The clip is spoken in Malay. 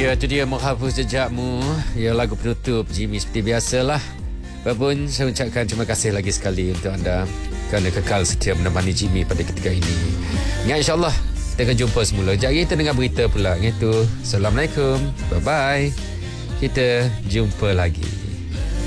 Ya, itu dia Menghapus Jejakmu. Ya, lagu penutup Jimmy seperti biasalah. Walaupun saya ucapkan terima kasih lagi sekali untuk anda kerana kekal setia menemani Jimmy pada ketika ini. Ingat, insyaAllah kita akan jumpa semula. Sekejap kita dengar berita pula. Itu. Assalamualaikum. Bye-bye. Kita jumpa lagi.